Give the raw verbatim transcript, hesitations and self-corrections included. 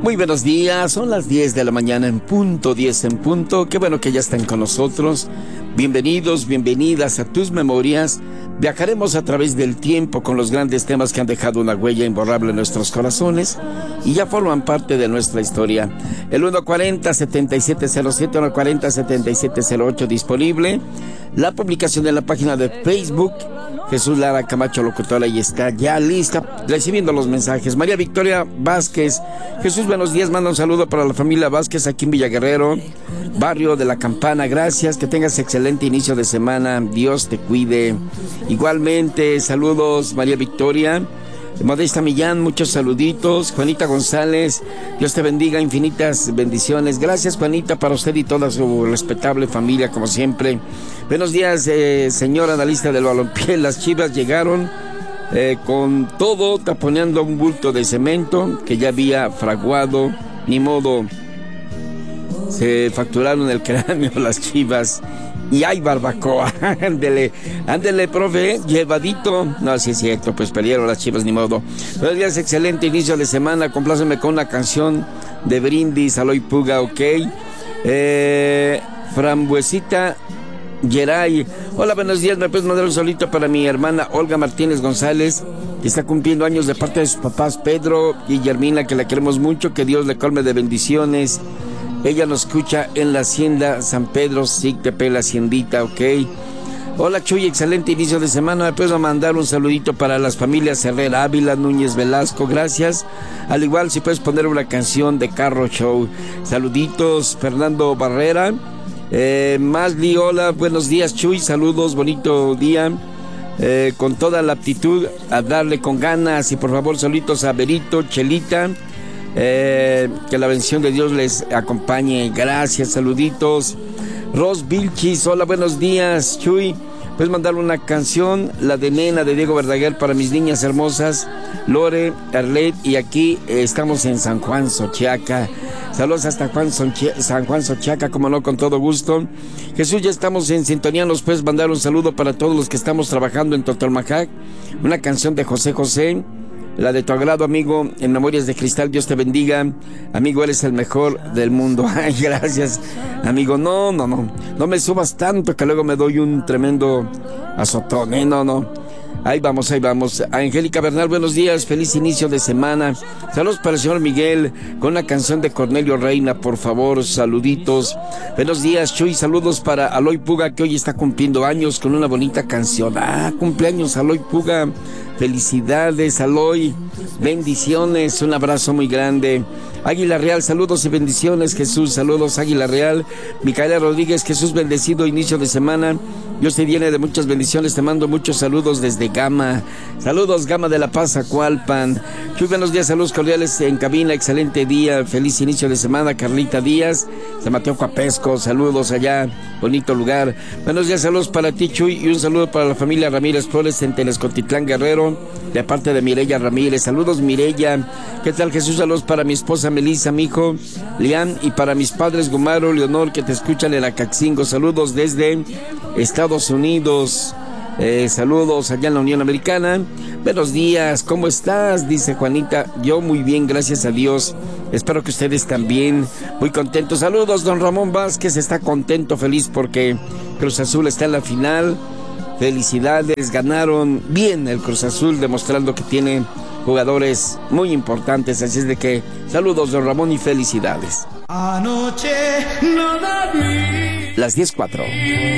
Muy buenos días, son las diez de la mañana en punto, diez en punto. Qué bueno que ya están con nosotros. Bienvenidos, bienvenidas a Tus Memorias. Viajaremos a través del tiempo con los grandes temas que han dejado una huella imborrable en nuestros corazones y ya forman parte de nuestra historia. El uno cuarenta, setenta y siete cero siete, uno cuarenta, setenta y siete cero ocho disponible. La publicación en la página de Facebook. Jesús Lara Camacho, locutora, y está ya lista recibiendo los mensajes. María Victoria Vázquez. Jesús, buenos días. Manda un saludo para la familia Vázquez aquí en Villaguerrero, barrio de La Campana. Gracias, que tengas excelente inicio de semana. Dios te cuide. Igualmente, saludos María Victoria. Modesta Millán, muchos saluditos. Juanita González, Dios te bendiga, infinitas bendiciones. Gracias, Juanita, para usted y toda su respetable familia, como siempre. Buenos días, eh, señor analista del balompié. Las Chivas llegaron eh, con todo, taponeando un bulto de cemento que ya había fraguado. Ni modo, se facturaron el cráneo las Chivas. Y hay barbacoa, ándele, ándele, profe, llevadito. No, sí es cierto, pues perdieron las Chivas, ni modo. Buenos días, excelente inicio de semana. Compláceme con una canción de Brindis, Aloy Puga, ok. Eh, Frambuesita Geray. Hola, buenos días, me puedes mandar un solito para mi hermana Olga Martínez González, que está cumpliendo años, de parte de sus papás Pedro y Guillermina, que la queremos mucho, que Dios le colme de bendiciones. Ella nos escucha en la hacienda San Pedro, Sictepe, la haciendita, ok. Hola, Chuy, excelente inicio de semana. Me puedes mandar un saludito para las familias Herrera Ávila, Núñez Velasco, gracias. Al igual, si puedes poner una canción de Carro Show. Saluditos, Fernando Barrera. Eh, Masli, hola, buenos días, Chuy, saludos, bonito día. Eh, con toda la aptitud a darle con ganas, y por favor, saluditos a Berito, Chelita. Eh, que la bendición de Dios les acompañe. Gracias, saluditos. Ros Vilchis, hola, buenos días, Chuy. Puedes mandarle una canción, la de Nena de Diego Verdaguer, para mis niñas hermosas Lore, Arlet, y aquí eh, estamos en San Juan, Xochiaca. Saludos hasta Juan Sonche- San Juan, Xochiaca, como no, con todo gusto. Jesús, ya estamos en sintonía. Nos puedes mandar un saludo para todos los que estamos trabajando en Totomajac. Una canción de José José, la de tu agrado, amigo, en Memorias de Cristal. Dios te bendiga, amigo, eres el mejor del mundo. Ay, gracias, amigo. No, no, no, no me subas tanto que luego me doy un tremendo azotón, ¿eh? No, no. Ahí vamos, ahí vamos. Angélica Bernal, buenos días, feliz inicio de semana. Saludos para el señor Miguel, con la canción de Cornelio Reina, por favor, saluditos. Buenos días, Chuy, saludos para Aloy Puga, que hoy está cumpliendo años con una bonita canción. Ah, cumpleaños, Aloy Puga. Felicidades, Aloy. Bendiciones, un abrazo muy grande. Águila Real, saludos y bendiciones, Jesús. Saludos, Águila Real. Micaela Rodríguez, Jesús, bendecido inicio de semana. Dios te llene de muchas bendiciones. Te mando muchos saludos desde Gama. Saludos, Gama de La Paz, Acualpan. Muy buenos días, saludos cordiales en cabina. Excelente día, feliz inicio de semana. Carlita Díaz, San Mateo Coapesco, saludos allá, bonito lugar. Buenos días, saludos para ti, Chuy, y un saludo para la familia Ramírez Flores en Telescotitlán, Guerrero, de parte de Mireya Ramírez. Saludos, Mireya. ¿Qué tal, Jesús? Saludos para mi esposa Melissa, mi hijo Lian, y para mis padres Gumaro, Leonor, que te escuchan en Acaxingo. Saludos desde Estados Unidos. Eh, saludos allá en la Unión Americana. Buenos días, ¿cómo estás? Dice Juanita. Yo muy bien, gracias a Dios. Espero que ustedes también, muy contentos. Saludos, don Ramón Vázquez, está contento, feliz porque Cruz Azul está en la final. Felicidades, ganaron bien el Cruz Azul, demostrando que tiene jugadores muy importantes. Así es de que saludos, don Ramón, y felicidades. Anoche no dormí. Las diez cuatro.